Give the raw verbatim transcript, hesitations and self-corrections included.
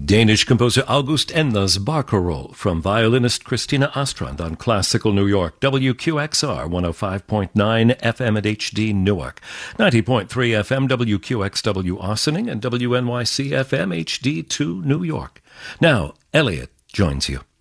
Danish composer August Enda's Barcarolle from violinist Christina Ostrand on Classical New York, W Q X R one oh five point nine F M at H D Newark, ninety point three F M W Q X W Ossining, and W N Y C F M H D two New York. Now, Elliot joins you.